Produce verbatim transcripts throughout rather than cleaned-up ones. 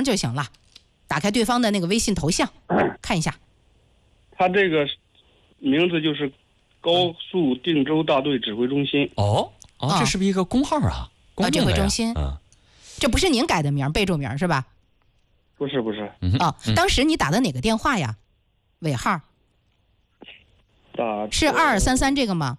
名就行了，打开对方的那个微信头像看一下。 他这个名字就是高速定州大队指挥中心。 哦哦，这是不是一个公号啊？ 啊，指挥中心。 嗯， 这不是您改的名，备注名是吧？ 不是不是。 哦，当时你打的哪个电话呀？尾号？ 打是二二三三这个吗？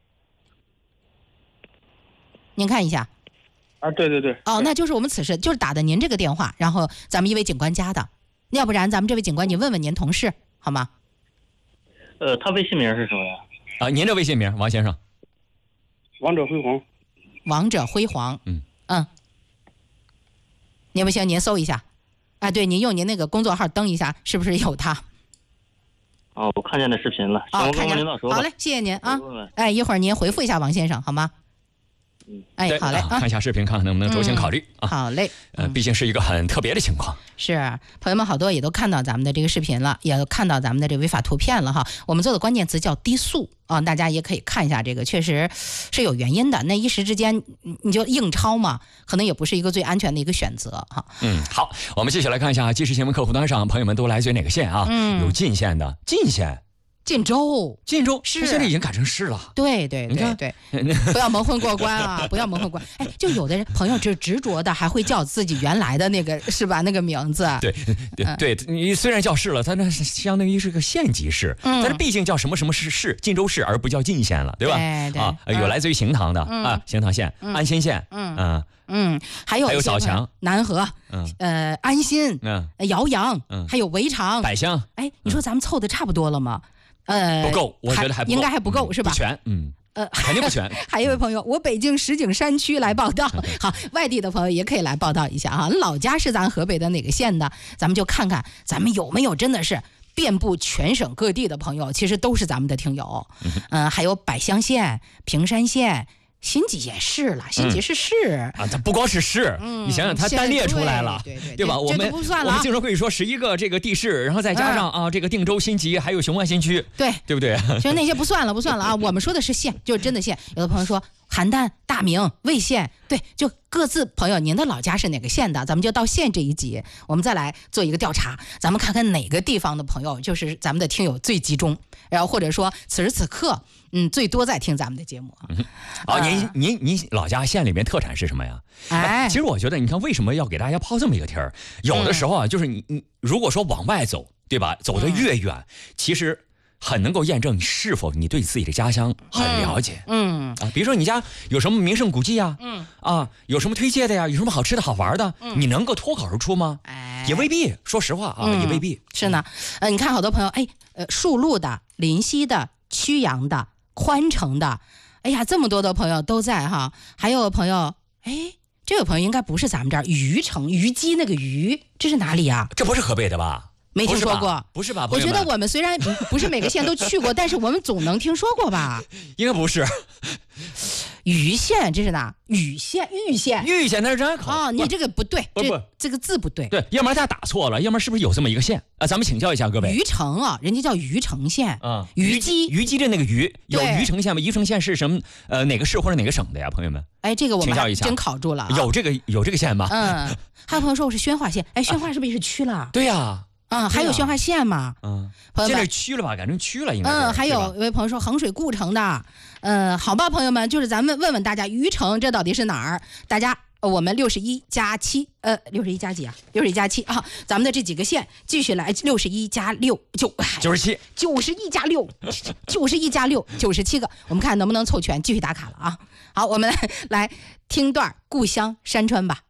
您看一下。 啊，对对对。 哦，那就是我们此时就是打的您这个电话，然后咱们一位警官加的。要不然咱们这位警官，你问问您同事好吗？ 呃，他微信名是什么呀？ 啊，您这微信名，王先生。 王者辉煌。 王者辉煌。 嗯嗯。您不行，您搜一下。啊，对，您用您那个工作号登一下，是不是有他？ 哦，我看见那视频了。 哦， 我看见了。 好嘞，谢谢您啊问问。 哎，一会儿您回复一下王先生好吗？ 嗯， 哎，好嘞， 啊，看一下视频，看看能不能周全考虑、 嗯、啊。好嘞， 呃，毕竟是一个很特别的情况。 是，朋友们好多也都看到咱们的这个视频了，也看到咱们的这个违法图片了哈。我们做的关键词叫低速啊，大家也可以看一下，这个确实是有原因的。那一时之间你就硬抄嘛，可能也不是一个最安全的一个选择哈。 嗯，好，我们继续来看一下即时新闻客户端上，朋友们都来自于哪个县啊？ 嗯， 有晋县的，晋县。 晋州， 晋州是现在已经改成市了。 对对对对，不要蒙混过关啊！不要蒙混过关。哎，就有的人朋友就执着的还会叫自己原来的那个是吧？那个名字。 对对、嗯、对，你虽然叫市了，它那相当于是个县级市，嗯、但是毕竟叫什么什么市市，晋州市而不叫晋县了，对吧？ 对对啊，有来自于邢台的、嗯、啊，邢台县、嗯、安新县， 嗯嗯嗯，还有还有枣强、 南河，嗯呃安新， 嗯姚阳， 嗯， 还有围场、 百乡。 哎，你说咱们凑的差不多了吗？呃， 不够，我觉得还不够， 应该还不够、 嗯、 是吧？ 不全，嗯， 呃， 肯定不全。 还有一位朋友，我北京石景山区来报道，好，外地的朋友也可以来报道一下啊。老家是咱河北的哪个县的？咱们就看看咱们有没有真的是遍布全省各地的朋友，其实都是咱们的听友。嗯、呃，还有百乡县、平山县。新集也是了，新集是市、嗯、 啊，它不光是市，嗯、你想想，它单列出来了， 对对 对, 对吧？我们不算了、啊， 我们经常会说十一个这个地市，然后再加上、嗯、啊这个定州、新集，还有雄安新区， 对对不对？ 其实那些不算了，不算了啊，我们说的是县，就是真的县。有的朋友说邯郸、大名、魏县，对，就各自朋友，您的老家是哪个县的？咱们就到县这一集，我们再来做一个调查，咱们看看哪个地方的朋友就是咱们的听友最集中，然后或者说此时此刻。嗯，最多在听咱们的节目啊。 嗯、哦，您您您老家县里面特产是什么呀？ 哎， 其实我觉得，你看为什么要给大家抛这么一个题儿？有的时候啊，嗯、就是你你如果说往外走，对吧？走得越远，嗯、其实很能够验证是否你对自己的家乡很了解。 嗯, 嗯啊，比如说你家有什么名胜古迹啊，嗯啊，有什么推荐的呀？有什么好吃的好玩的？嗯、你能够脱口而出吗？ 哎， 也未必。说实话啊， 嗯、 也未必。 是呢，呃，你看好多朋友，哎，呃，树路的、临溪的、曲阳的。宽城的，哎呀，这么多的朋友都在哈，还有朋友，哎，这个朋友应该不是咱们这儿，虞城虞姬那个虞，这是哪里呀、啊？ 这不是河北的吧？ 没听说过， 不是吧？ 我觉得我们虽然不是每个县都去过，但是我们总能听说过吧？ 应该不是。 禹县这是哪？禹县、玉县、 玉县那是人口啊、哦！你这个不对， 不不， 这个字不对。 对，要不然他打错了，要不然是不是有这么一个县啊？咱们请教一下各位。 虞城啊，人家叫虞城县啊。 虞姬， 虞姬的那个虞有虞城县吗？虞城县是什么？呃，哪个市或者哪个省的呀？朋友们， 哎，这个我们请教一下， 真考住了、啊。 有这个有这个县吗？ 嗯，还有朋友说我是宣化县，哎，宣化是不是也是区了？ 啊、对呀、啊。 嗯，还有宣化县嘛？ 嗯， 朋友们， 现在区了吧？改成区了，应该是。 嗯，还有一位朋友说衡水故城的，嗯，好吧，朋友们，就是咱们问问大家，虞城这到底是哪儿？大家，我们六十一加七，呃，六十一加几啊？六十一加七啊！咱们的这几个县继续来，六十一加六九九十七， 九十一加六，九十一加六九十七个，我们看能不能凑全，继续打卡了啊！好，我们来来听段故乡山川吧。